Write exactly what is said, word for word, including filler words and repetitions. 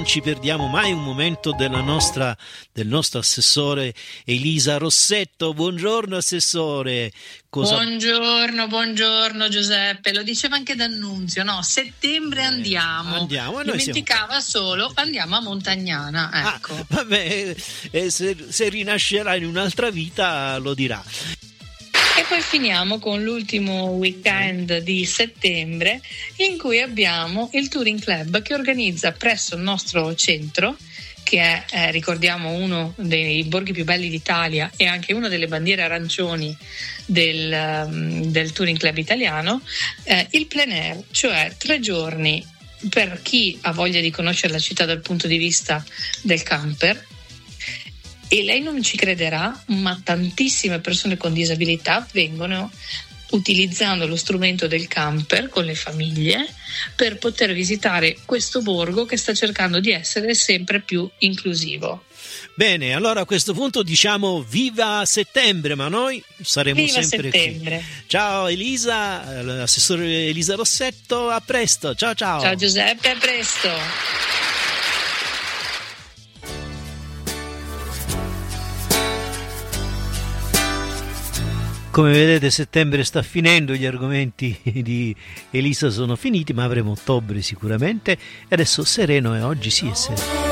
Non ci perdiamo mai un momento della nostra, del nostro assessore Elisa Rossetto. Buongiorno assessore. Cosa... Buongiorno, buongiorno Giuseppe, lo diceva anche D'Annunzio, no? Settembre andiamo, eh, andiamo e noi dimenticava siamo... solo, andiamo a Montagnana, ecco. Ah, vabbè, eh, se, se rinascerà in un'altra vita lo dirà. E poi finiamo con l'ultimo weekend di settembre in cui abbiamo il Touring Club che organizza presso il nostro centro, che è, eh, ricordiamo, uno dei borghi più belli d'Italia e anche una delle bandiere arancioni del, um, del Touring Club italiano, eh, il plein air, cioè tre giorni per chi ha voglia di conoscere la città dal punto di vista del camper. E lei non ci crederà, ma tantissime persone con disabilità vengono utilizzando lo strumento del camper con le famiglie per poter visitare questo borgo che sta cercando di essere sempre più inclusivo. Bene, allora a questo punto diciamo viva settembre, ma noi saremo viva sempre settembre. Qui. Ciao Elisa, l'assessore Elisa Rossetto, a presto, ciao ciao. Ciao Giuseppe, a presto. Come vedete settembre sta finendo, gli argomenti di Elisa sono finiti, ma avremo ottobre sicuramente e adesso sereno e oggi sì è sereno.